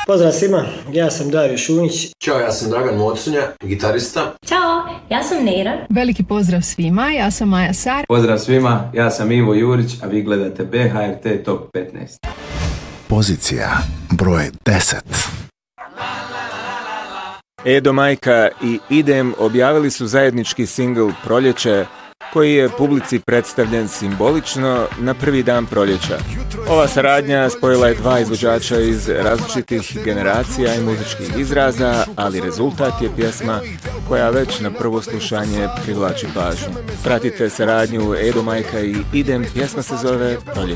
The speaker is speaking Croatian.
Pozdrav svima, ja sam Dario Šunjić. Ćao, ja sam Dragan Mocunja, gitarista. Ćao, ja sam Neira. Veliki pozdrav svima, ja sam Maja Sar. Pozdrav svima, ja sam Ivo Jurić, a vi gledate BHRT Top 15. Pozicija broj 10. Edo Majka i Idem objavili su zajednički singl Proljeće, koji je publici predstavljen simbolično na prvi dan proljeća. Ova saradnja spojila je dva izvođača iz različitih generacija i muzičkih izraza, ali rezultat je pjesma koja već na prvo slušanje privlači pažnju. Pratite saradnju Edo Majka i Idem, pjesma se zove Proljeće.